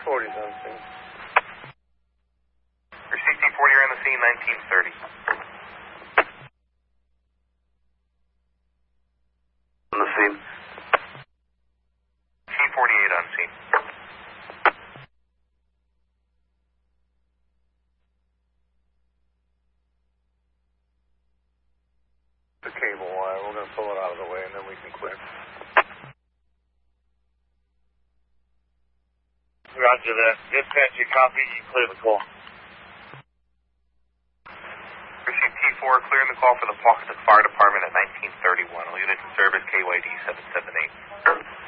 40's on scene. Your CT-40 are on the scene, 1930. On the scene. T-48 on scene. The cable wire. We're going to pull it out of the way and then we can quit. Roger that. Dispatch, you copy. You clear the call. Received T4, clearing the call for the Pawcatuck Fire Department at 1931. All units in service, KYD 778.